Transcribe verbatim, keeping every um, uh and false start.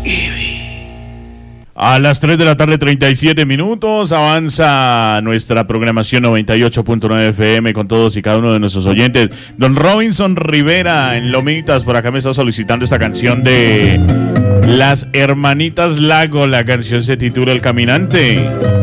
A las tres de la tarde, treinta y siete minutos, avanza nuestra programación noventa y ocho punto nueve F M con todos y cada uno de nuestros oyentes. Don Robinson Rivera en Lomitas, por acá me está solicitando esta canción de Las Hermanitas Lago. La canción se titula El Caminante.